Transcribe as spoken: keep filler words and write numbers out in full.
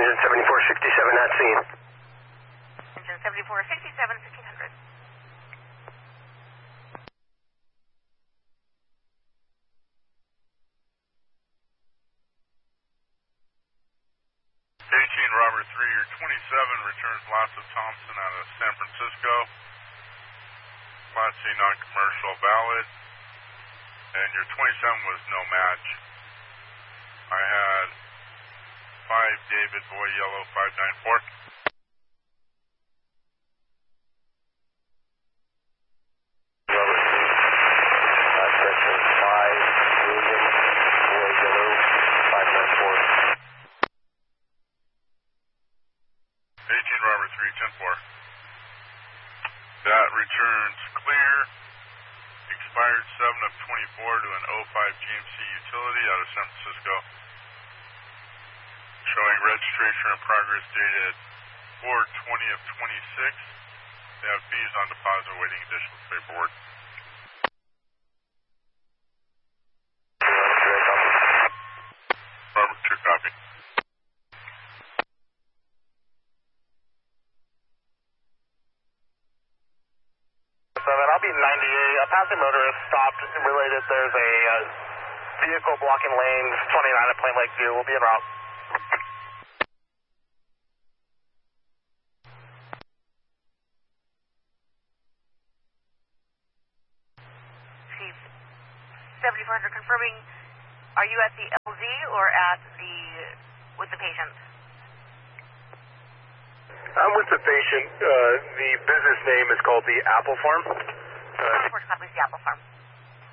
engine seventy-four sixty-seven at scene. Engine seventy-four sixty-seven, fifteen hundred. eighteen Robert three, your twenty-seven returns lots of Thompson out of San Francisco. Class C non-commercial valid. And your twenty-seven was no match. I had five David Boy Yellow five nine four. eighteen Robert three, ten four. That returns clear. Expired seven of twenty-four to an oh five G M C utility out of San Francisco. Showing registration and progress dated four twenty of twenty-six. They have fees on deposit waiting additional paperwork. Robert two, copy. I'll be ninety-eight. A passing motorist stopped and related there's a uh, vehicle blocking lanes twenty-nine at Plain Lake View. We'll be en route. Chief, seventy-four hundred confirming, are you at the L Z or at the, with the patient? I'm with the patient. Uh, the business name is called the Apple Farm. Uh, Of course, copies the Apple Farm.